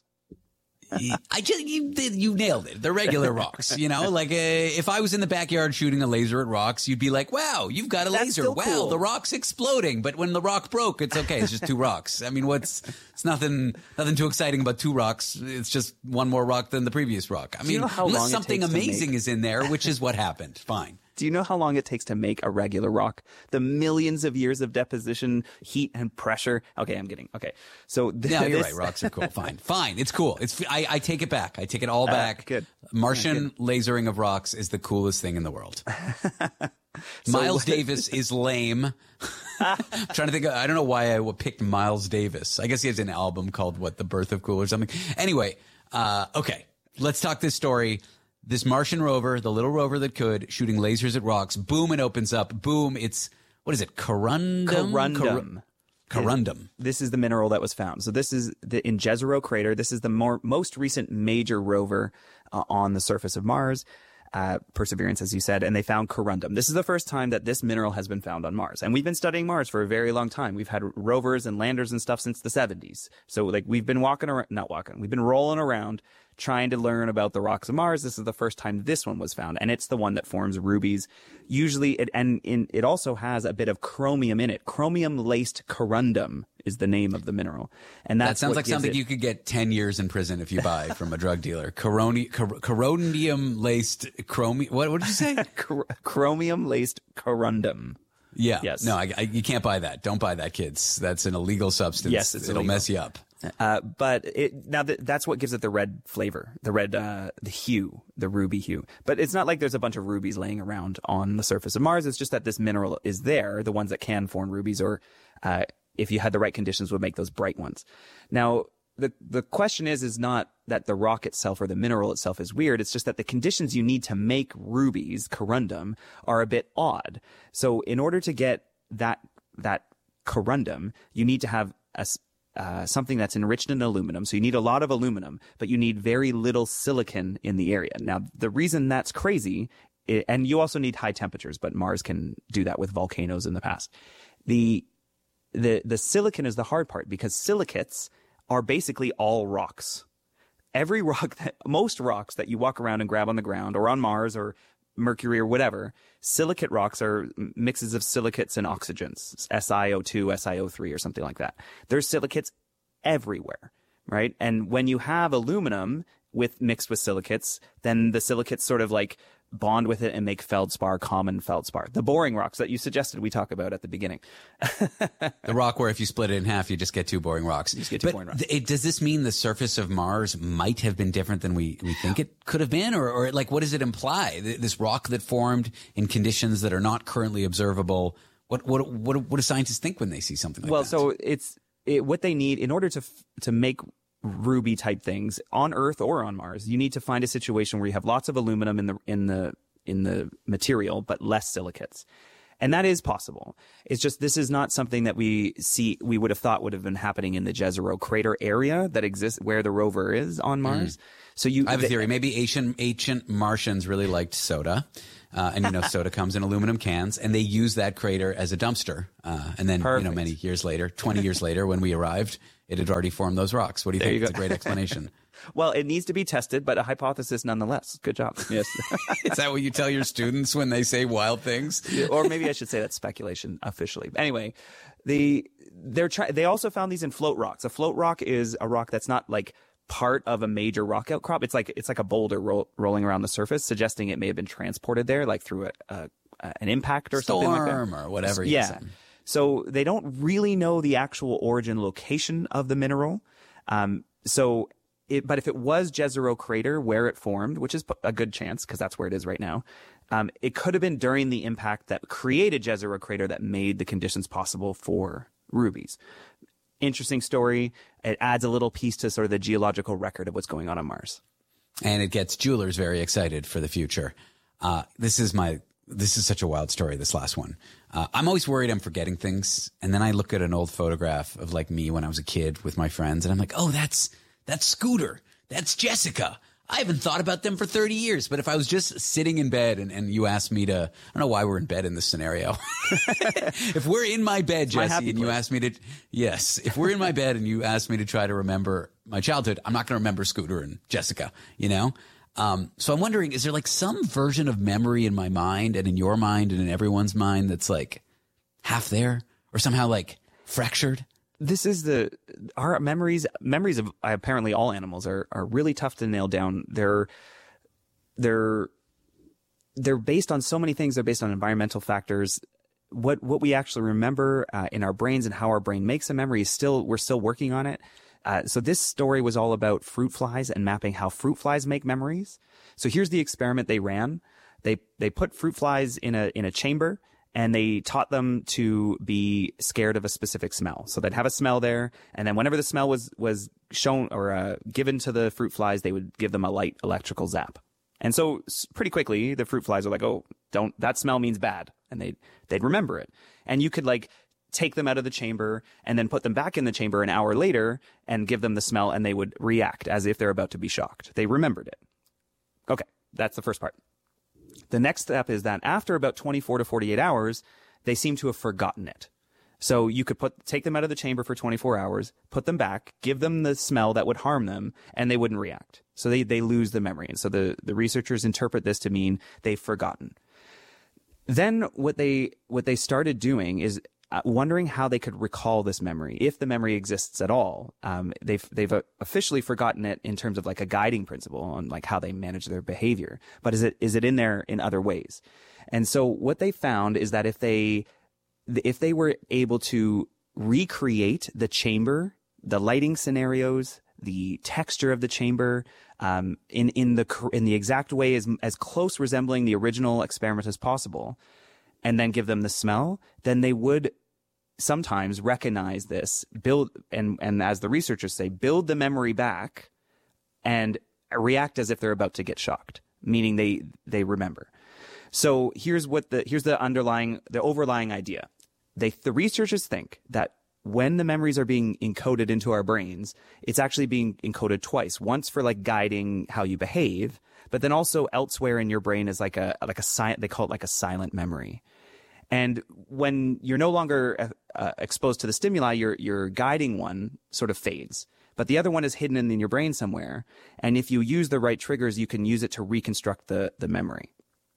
I just you, you nailed it. They're regular rocks, you know. Like uh, if I was in the backyard shooting a laser at rocks, you'd be like, "Wow, you've got a That's laser! still Wow, cool. the rock's exploding!" But when the rock broke, it's okay. It's just two rocks. I mean, what's it's nothing nothing too exciting about two rocks. It's just one more rock than the previous rock. I Do you mean, know how unless long it something takes to amazing make- is in there, which is what happened. Fine. Do you know how long it takes to make a regular rock? The millions of years of deposition, heat, and pressure. Okay, I'm getting okay. So th- No, you're this- right. Rocks are cool. Fine, fine. It's cool. It's I, I take it back. I take it all Uh, back. good. Martian Yeah, lasering of rocks is the coolest thing in the world. So Miles what- Davis is lame. I'm trying to think. Of, I don't know why I picked Miles Davis. I guess he has an album called "What the Birth of Cool" or something. Anyway, uh, okay, let's talk this story. This Martian rover, the little rover that could, shooting lasers at rocks. Boom, it opens up. Boom, it's, what is it, corundum? Corundum. Cor- corundum. This is the mineral that was found. So this is the in Jezero crater. This is the more most recent major rover uh, on the surface of Mars. Uh, Perseverance, as you said, and they found corundum. This is the first time that this mineral has been found on Mars. And we've been studying Mars for a very long time. We've had rovers and landers and stuff since the seventies. So like we've been walking around, not walking, we've been rolling around trying to learn about the rocks of Mars. This is the first time this one was found, and it's the one that forms rubies. Usually, it, and in, it also has a bit of chromium in it. Chromium-laced corundum is the name of the mineral, and that's that sounds what like gives something it- you could get ten years in prison if you buy from a drug dealer. Coroni, cor- coronium-laced chromium. What, what did you say? Chromium-laced corundum. Yeah. Yes. No, I, I, you can't buy that. Don't buy that, kids. That's an illegal substance. Yes, it's It'll illegal. mess you up. Uh, but it, now th- that's what gives it the red flavor, the red, uh, the hue, the ruby hue. But it's not like there's a bunch of rubies laying around on the surface of Mars. It's just that this mineral is there, the ones that can form rubies, or uh, if you had the right conditions, would make those bright ones. Now, the the question is, is not that the rock itself or the mineral itself is weird. It's just that the conditions you need to make rubies, corundum, are a bit odd. So in order to get that that corundum, you need to have a s- Uh, something that's enriched in aluminum. So you need a lot of aluminum, but you need very little silicon in the area. Now, the reason that's crazy, i- and you also need high temperatures, but Mars can do that with volcanoes in the past. The, the, the silicon is the hard part because silicates are basically all rocks. Every rock that, most rocks that you walk around and grab on the ground or on Mars or Mercury or whatever, silicate rocks are mixes of silicates and oxygens, S i O two, S i O three, or something like that. There's silicates everywhere, right? And when you have aluminum with mixed with silicates, then the silicates sort of like bond with it and make feldspar, common feldspar. The boring rocks that you suggested we talk about at the beginning. The rock where if you split it in half, you just get two boring rocks. You just get two but boring rocks. Th- it, does this mean the surface of Mars might have been different than we, we think it could have been? Or, or like, what does it imply? Th- This rock that formed in conditions that are not currently observable. What what what, what do scientists think when they see something like well, that? Well, so it's it, what they need in order to f- to make ruby type things on Earth or on Mars. You need to find a situation where you have lots of aluminum in the in the in the material, but less silicates. And that is possible. It's just this is not something that we see we would have thought would have been happening in the Jezero crater area that exists where the rover is on Mars. Mm. So you I have the, a theory. Maybe ancient ancient Martians really liked soda. Uh, and, you know, soda comes in aluminum cans, and they use that crater as a dumpster. Uh, and then, Perfect. you know, many years later, twenty years later, when we arrived, it had already formed those rocks. What do you there think? You it's a great explanation. Well, it needs to be tested, but a hypothesis nonetheless. Good job. Yes. Is that what you tell your students when they say wild things? Or maybe I should say that's speculation officially. But anyway, the they're try- they also found these in float rocks. A float rock is a rock that's not like part of a major rock outcrop. It's like it's like a boulder ro- rolling around the surface, suggesting it may have been transported there, like through a, a, a an impact or Storm something like that, or whatever. Yeah. So they don't really know the actual origin location of the mineral. Um, so, it, but if it was Jezero crater where it formed, which is a good chance because that's where it is right now, um, it could have been during the impact that created Jezero crater that made the conditions possible for rubies. Interesting story. It adds a little piece to sort of the geological record of what's going on on Mars. And it gets jewelers very excited for the future. Uh, this is my, this is such a wild story, this last one. Uh, I'm always worried I'm forgetting things. And then I look at an old photograph of like me when I was a kid with my friends and I'm like, oh, that's, that's Scooter. That's Jessica. I haven't thought about them for thirty years, but if I was just sitting in bed and, and you asked me to, I don't know why we're in bed in this scenario. If we're in my bed, Jesse, my and you asked me to, yes, if we're in my bed and you asked me to try to remember my childhood, I'm not going to remember Scooter and Jessica, you know? Um, so I'm wondering, is there like some version of memory in my mind and in your mind and in everyone's mind that's like half there or somehow like fractured? This is the our memories memories of apparently all animals are are really tough to nail down. They're they're they're based on so many things. They're based on environmental factors. What what we actually remember uh, in our brains and how our brain makes a memory is still we're still working on it. Uh, so this story was all about fruit flies and mapping how fruit flies make memories. So here's the experiment they ran. They they put fruit flies in a in a chamber. And they taught them to be scared of a specific smell. So they'd have a smell there. And then whenever the smell was, was shown or uh, given to the fruit flies, they would give them a light electrical zap. And so pretty quickly, the fruit flies are like, oh, don't, that smell means bad. And they'd, they'd remember it. And you could like take them out of the chamber and then put them back in the chamber an hour later and give them the smell and they would react as if they're about to be shocked. They remembered it. Okay, that's the first part. The next step is that after about twenty-four to forty-eight hours, they seem to have forgotten it. So you could put take them out of the chamber for twenty-four hours, put them back, give them the smell that would harm them, and they wouldn't react. So they, they lose the memory. And so the, the researchers interpret this to mean they've forgotten. Then what they what they started doing is uh, wondering how they could recall this memory, if the memory exists at all. Um, they've they've uh, officially forgotten it in terms of like a guiding principle on like how they manage their behavior. But is it is it in there in other ways? And so what they found is that if they if they were able to recreate the chamber, the lighting scenarios, the texture of the chamber, um, in in the in the exact way as as close resembling the original experiment as possible, and then give them the smell, then they would sometimes recognize this, build, and, and as the researchers say, build the memory back and react as if they're about to get shocked, meaning they, they remember. So here's what the, here's the underlying, the overlying idea. They, the researchers think that when the memories are being encoded into our brains, it's actually being encoded twice. Once for like guiding how you behave, but then also elsewhere in your brain is like a like a silent. They call it like a silent memory. And when you're no longer uh, exposed to the stimuli, your your guiding one sort of fades, but the other one is hidden in, in your brain somewhere. And if you use the right triggers, you can use it to reconstruct the the memory.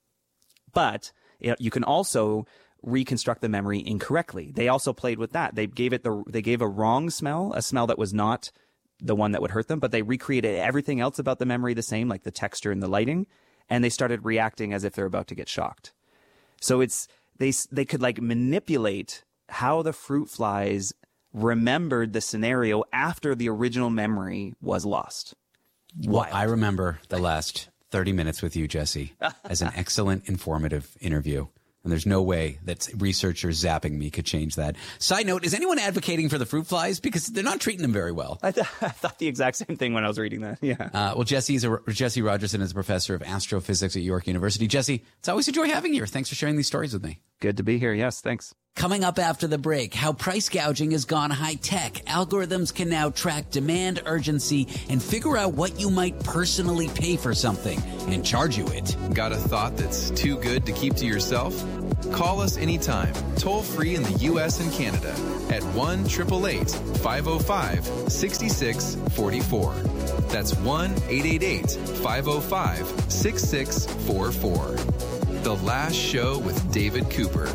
But you know, you can also reconstruct the memory incorrectly. They also played with that. They gave it the they gave a wrong smell, a smell that was not the one that would hurt them, but they recreated everything else about the memory the same, like the texture and the lighting, and they started reacting as if they're about to get shocked. So it's they they could like manipulate how the fruit flies remembered the scenario after the original memory was lost. Well, I remember the last thirty minutes with you, Jesse, as an excellent, informative interview. And there's no way that researchers zapping me could change that. Side note, is anyone advocating for the fruit flies? Because they're not treating them very well. I, th- I thought the exact same thing when I was reading that. Yeah. Uh, well, Jesse's a, Jesse Rogerson is a professor of astrophysics at York University. Jesse, it's always a joy having you here. Thanks for sharing these stories with me. Good to be here. Yes, thanks. Coming up after the break, how price gouging has gone high-tech. Algorithms can now track demand, urgency, and figure out what you might personally pay for something and charge you it. Got a thought that's too good to keep to yourself? Call us anytime, toll free in the U S and Canada at one eight eight eight, five oh five, six six four four. That's one eight eight eight, five oh five, six six four four. The Last Show with David Cooper.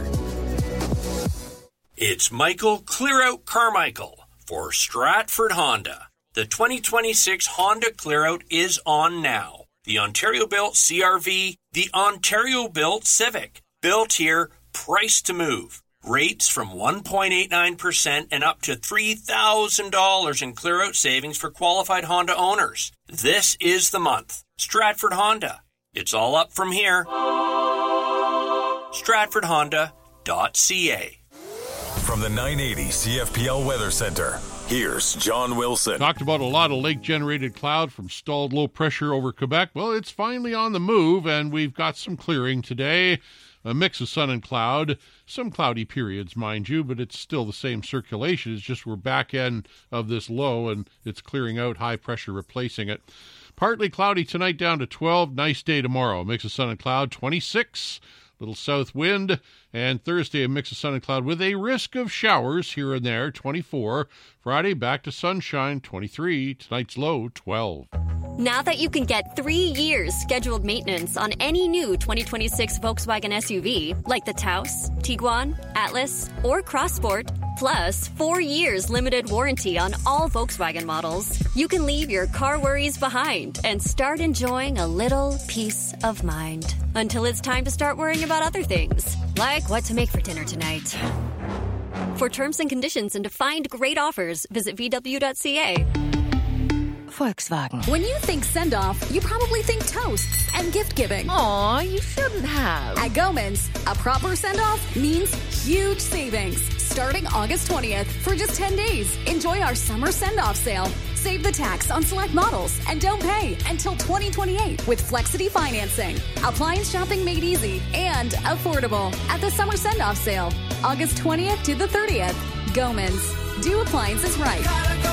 It's Michael Clearout Carmichael for Stratford Honda. The twenty twenty-six Honda Clearout is on now. The Ontario-built C R V, the Ontario-built Civic. Built here, priced to move. Rates from one point eight nine percent and up to three thousand dollars in clear-out savings for qualified Honda owners. This is the month. Stratford Honda. It's all up from here. stratford honda dot c a. From the nine eighty C F P L Weather Center, here's John Wilson. Talked about a lot of lake-generated cloud from stalled low pressure over Quebec. Well, it's finally on the move, and we've got some clearing today. A mix of sun and cloud, some cloudy periods, mind you, but it's still the same circulation. It's just we're back end of this low, and it's clearing out, high pressure replacing it. Partly cloudy tonight down to twelve. Nice day tomorrow. A mix of sun and cloud, twenty-six. Little south wind. And Thursday, a mix of sun and cloud with a risk of showers here and there, twenty-four. Friday, back to sunshine, twenty-three. Tonight's low, twelve. Now that you can get three years scheduled maintenance on any new twenty twenty-six Volkswagen S U V, like the Taos, Tiguan, Atlas, or Crossport, plus four years limited warranty on all Volkswagen models, you can leave your car worries behind and start enjoying a little peace of mind. Until it's time to start worrying about other things, like what to make for dinner tonight. For terms and conditions and to find great offers, visit v w dot c a. Volkswagen. When you think send-off, you probably think toasts and gift-giving. Aw, you shouldn't have. At Gomans, a proper send-off means huge savings. Starting August twentieth, for just ten days, enjoy our summer send-off sale. Save the tax on select models and don't pay until twenty twenty-eight with Flexity financing. Appliance shopping made easy and affordable at the summer send-off sale. August twentieth to the thirtieth. Gomans. Do appliances right.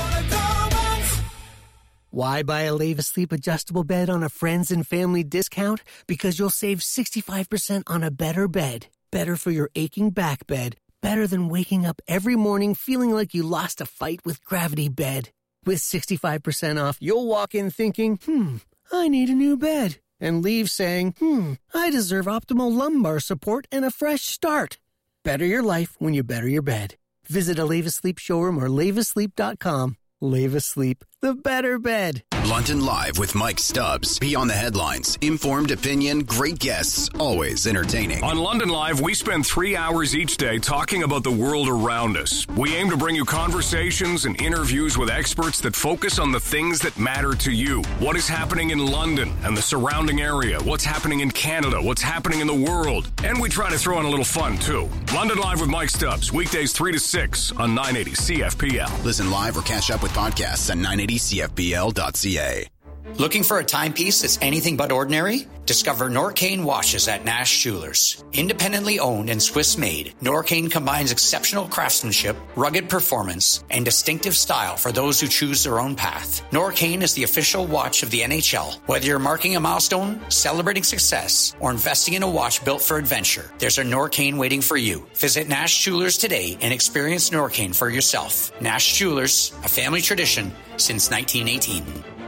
Why buy a Leva Sleep adjustable bed on a friends and family discount? Because you'll save sixty-five percent on a better bed. Better for your aching back bed. Better than waking up every morning feeling like you lost a fight with Gravity Bed. With sixty-five percent off, you'll walk in thinking, hmm, I need a new bed. And leave saying, hmm, I deserve optimal lumbar support and a fresh start. Better your life when you better your bed. Visit a Leva Sleep showroom or leva sleep dot com. Leva Sleep, the better bed. London Live with Mike Stubbs. Beyond the headlines. Informed opinion, great guests, always entertaining. On London Live, we spend three hours each day talking about the world around us. We aim to bring you conversations and interviews with experts that focus on the things that matter to you. What is happening in London and the surrounding area? What's happening in Canada? What's happening in the world? And we try to throw in a little fun, too. London Live with Mike Stubbs. Weekdays three to six on nine eighty C F P L. Listen live or catch up with podcasts at nine eighty c f p l dot c a. Looking for a timepiece that's anything but ordinary? Discover Norcane watches at Nash Jewelers. Independently owned and Swiss-made, Norcane combines exceptional craftsmanship, rugged performance, and distinctive style for those who choose their own path. Norcane is the official watch of the N H L. Whether you're marking a milestone, celebrating success, or investing in a watch built for adventure, there's a Norcane waiting for you. Visit Nash Jewelers today and experience Norcane for yourself. Nash Jewelers, a family tradition since nineteen eighteen.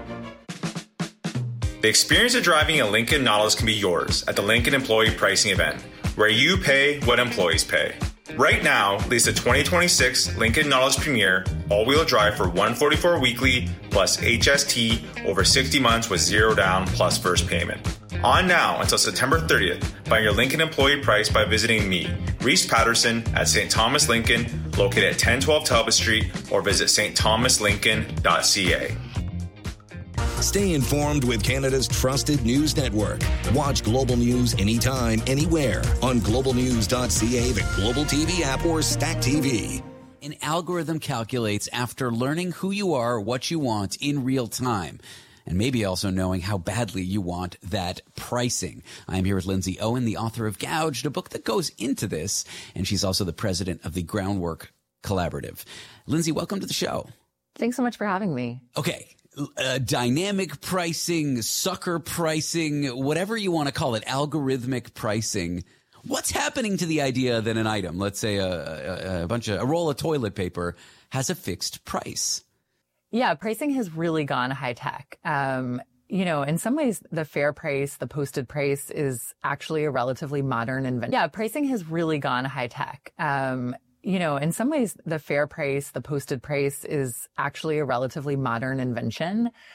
The experience of driving a Lincoln Nautilus can be yours at the Lincoln Employee Pricing Event, where you pay what employees pay. Right now, lease a twenty twenty-six Lincoln Nautilus Premier all-wheel drive for one hundred forty-four dollars weekly plus H S T over sixty months with zero down plus first payment. On now until September thirtieth. Find your Lincoln employee price by visiting me, Reese Patterson, at Saint Thomas Lincoln, located at ten twelve Talbot Street, or visit s t thomas lincoln dot c a. Stay informed with Canada's trusted news network. Watch Global News anytime, anywhere on global news dot c a, the Global T V app, or Stack T V. An algorithm calculates after learning who you are, what you want in real time, and maybe also knowing how badly you want that pricing. I'm here with Lindsay Owen, the author of Gouged, a book that goes into this, and she's also the president of the Groundwork Collaborative. Lindsay, welcome to the show. Thanks so much for having me. Okay. Uh, dynamic pricing, sucker pricing, whatever you want to call it, algorithmic pricing. What's happening to the idea that an item, let's say a, a, a bunch of a roll of toilet paper, has a fixed price? Yeah, pricing has really gone high tech. Um, you know, in some ways, the fair price, the posted price, is actually a relatively modern invention. Yeah, pricing has really gone high tech. Um, You know, in some ways, the fair price, the posted price, is actually a relatively modern invention.